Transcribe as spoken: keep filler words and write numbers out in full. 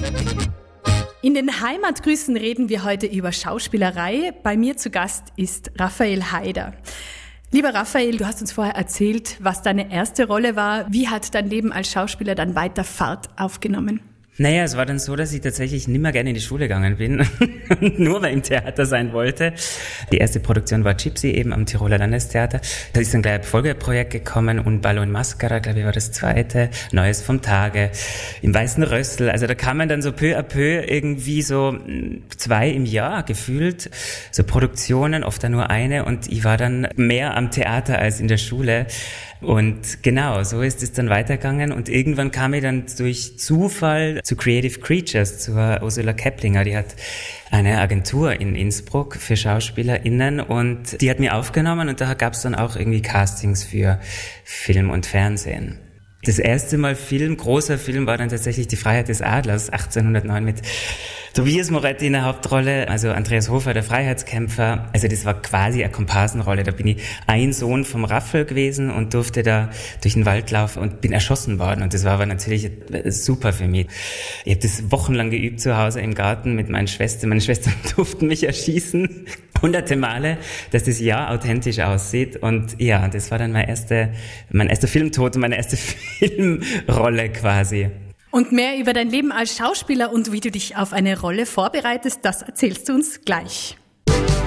In den Heimatgrüßen reden wir heute über Schauspielerei. Bei mir zu Gast ist Raphael Haider. Lieber Raphael, du hast uns vorher erzählt, was deine erste Rolle war. Wie hat dein Leben als Schauspieler dann weiter Fahrt aufgenommen? Naja, es war dann so, dass ich tatsächlich nicht mehr gerne in die Schule gegangen bin und nur mal im Theater sein wollte. Die erste Produktion war Gypsy eben am Tiroler Landestheater. Da ist dann gleich ein Folgeprojekt gekommen und Ballo in Mascara, glaube ich, war das zweite. Neues vom Tage, im Weißen Rössel. Also da kamen dann so peu à peu irgendwie so zwei im Jahr gefühlt, so Produktionen, oft dann nur eine, und ich war dann mehr am Theater als in der Schule. Und genau, so ist es dann weitergegangen, und irgendwann kam ich dann durch Zufall zu Creative Creatures, zur Ursula Keplinger. Die hat eine Agentur in Innsbruck für SchauspielerInnen, und die hat mich aufgenommen, und da gab es dann auch irgendwie Castings für Film und Fernsehen. Das erste Mal Film, großer Film, war dann tatsächlich Die Freiheit des Adlers, achtzehnhundertneun, mit Tobias Moretti in der Hauptrolle, also Andreas Hofer, der Freiheitskämpfer. Also das war quasi eine Komparsenrolle. Da bin ich ein Sohn vom Raffel gewesen und durfte da durch den Wald laufen und bin erschossen worden. Und das war aber natürlich super für mich. Ich habe das wochenlang geübt zu Hause im Garten mit meinen Schwestern. Meine Schwestern durften mich erschießen, hunderte Male, dass das ja authentisch aussieht. Und ja, das war dann mein erster, mein erster Filmtod und meine erste Filmrolle quasi. Und mehr über dein Leben als Schauspieler und wie du dich auf eine Rolle vorbereitest, das erzählst du uns gleich.